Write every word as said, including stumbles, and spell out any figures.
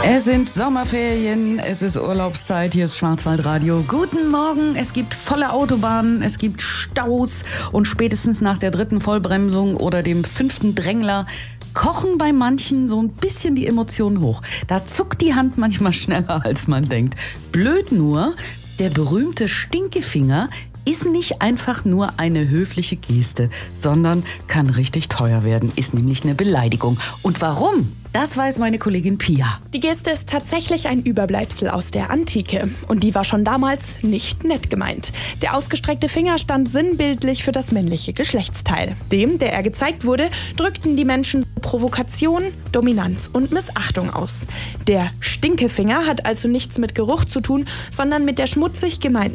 Es sind Sommerferien, es ist Urlaubszeit, hier ist Schwarzwaldradio. Guten Morgen, es gibt volle Autobahnen, es gibt Staus und spätestens nach der dritten Vollbremsung oder dem fünften Drängler kochen bei manchen so ein bisschen die Emotionen hoch. Da zuckt die Hand manchmal schneller, als man denkt. Blöd nur, der berühmte Stinkefinger ist nicht einfach nur eine höfliche Geste, sondern kann richtig teuer werden, ist nämlich eine Beleidigung. Und warum? Das weiß meine Kollegin Pia. Die Geste ist tatsächlich ein Überbleibsel aus der Antike. Und die war schon damals nicht nett gemeint. Der ausgestreckte Finger stand sinnbildlich für das männliche Geschlechtsteil. Dem, der er gezeigt wurde, drückten die Menschen Provokation, Dominanz und Missachtung aus. Der Stinkefinger hat also nichts mit Geruch zu tun, sondern mit der schmutzig gemeinten